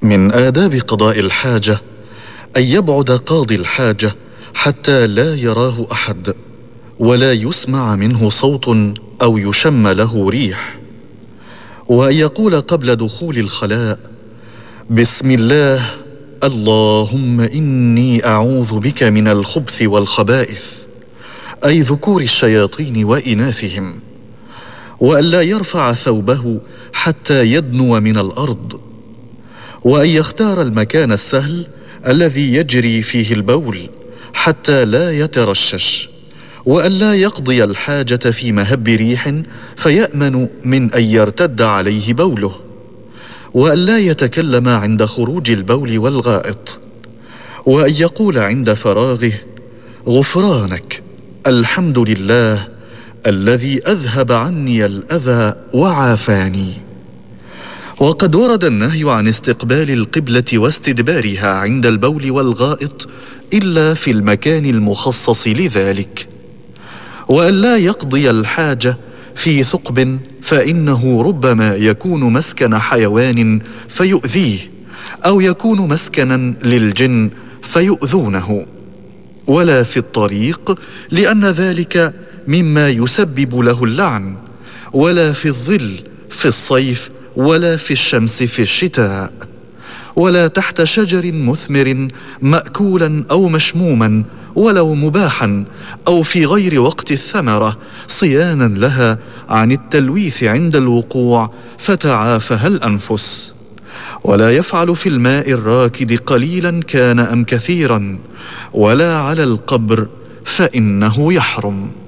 من آداب قضاء الحاجة أن يبعد قاضي الحاجة حتى لا يراه أحد، ولا يسمع منه صوت أو يشم له ريح، وأن يقول قبل دخول الخلاء: بسم الله، اللهم إني أعوذ بك من الخبث والخبائث، أي ذكور الشياطين وإناثهم. وأن لا يرفع ثوبه حتى يدنو من الأرض، وأن يختار المكان السهل الذي يجري فيه البول حتى لا يترشش، وأن لا يقضي الحاجة في مهب ريح فيأمن من أن يرتد عليه بوله، وأن لا يتكلم عند خروج البول والغائط، وأن يقول عند فراغه: غفرانك، الحمد لله الذي أذهب عني الأذى وعافاني. وقد ورد النهي عن استقبال القبلة واستدبارها عند البول والغائط إلا في المكان المخصص لذلك، وأن لا يقضي الحاجة في ثقب فإنه ربما يكون مسكن حيوان فيؤذيه، أو يكون مسكنا للجن فيؤذونه، ولا في الطريق لأن ذلك مما يسبب له اللعن، ولا في الظل في الصيف، ولا في الشمس في الشتاء، ولا تحت شجر مثمر مأكولا أو مشموما ولو مباحا، أو في غير وقت الثمرة صيانا لها عن التلويث عند الوقوع فتعافها الأنفس. ولا يفعل في الماء الراكد قليلا كان أم كثيرا، ولا على القبر فإنه يحرم.